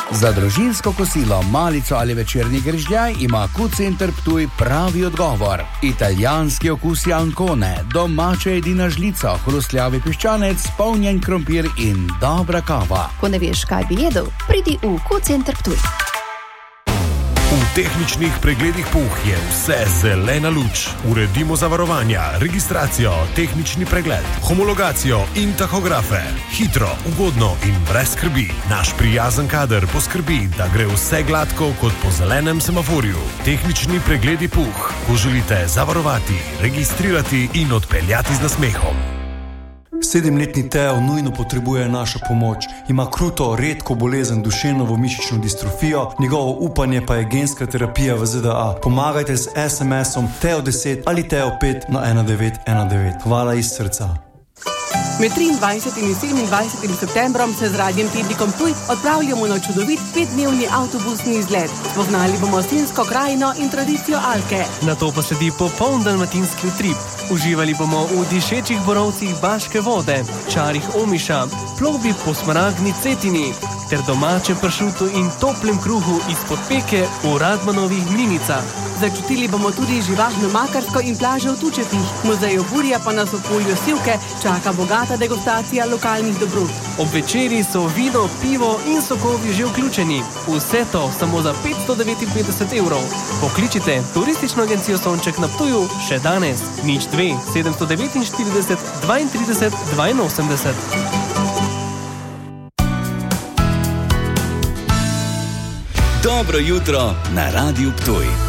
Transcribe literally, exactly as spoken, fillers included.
Za družinsko kosilo, malico ali večerni grižljaj ima Q Center Ptuj pravi odgovor. Italijanski okusi ancone, domača jedina žlica, hrustljavi piščanec, polnjen krompir in dobra kava. Ko ne veš, kaj bi jedel, pridi v Q Center Ptuj. V tehničnih pregledih Puh je vse zelena luč. Uredimo zavarovanja, registracijo, tehnični pregled, homologacijo in tahografe. Hitro, ugodno in brez skrbi. Naš prijazen kader poskrbi, da gre vse gladko kot po zelenem semaforju. Tehnični pregledi Puh. Ko želite zavarovati, registrirati in odpeljati z nasmehom. Sedemletni Teo nujno potrebuje našo pomoč. Ima kruto, redko bolezen duševno mišično distrofijo, njegovo upanje pa je genska terapija v Z D A. Pomagajte z es em esom Teo deset ali Teo pet na ena devet ena devet. Hvala iz srca. Med triindvajsetim in sedemindvajsetim septembrom se z Radiem Tednikom Ptuj odpravljamo na čudovit petdnevni avtobusni izlet. Spoznali bomo Sinjsko krajino in tradicijo Alke. Nato pa sledi popoln dalmatinski utrip. Uživali bomo v dišečih borovcih Baške vode, čarih Omiša, plovbi po smaragdni Cetini ter domačem pršutu in toplem kruhu izpod peke v Radmanovih mlinicah. Začutili bomo tudi živahno Makarsko in plaže v Tučetih. Muzej Burja pa nas v polju Sivke čaka bogata degustacija lokalnih dobrot. Ob večeri so vino, pivo in sokovi že vključeni. Vse to samo za petsto devetinpetdeset evrov. Pokličite turistično agencijo Sonček na Ptuju še danes. Nič dve, sedemsto devetinštirideset, dvaintrideset, dvainosemdeset. Dobro jutro na Radiu Ptuj.